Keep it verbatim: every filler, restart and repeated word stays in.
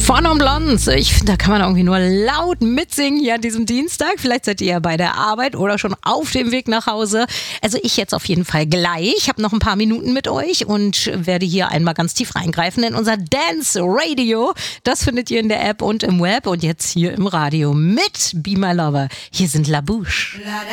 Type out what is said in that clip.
Fun und Blondes. Ich finde, da kann man irgendwie nur laut mitsingen hier an diesem Dienstag. Vielleicht seid ihr ja bei der Arbeit oder schon auf dem Weg nach Hause. Also ich jetzt auf jeden Fall gleich. Ich habe noch ein paar Minuten mit euch und werde hier einmal ganz tief reingreifen in unser Dance Radio. Das findet ihr in der App und im Web und jetzt hier im Radio mit Be My Lover. Hier sind La Bouche.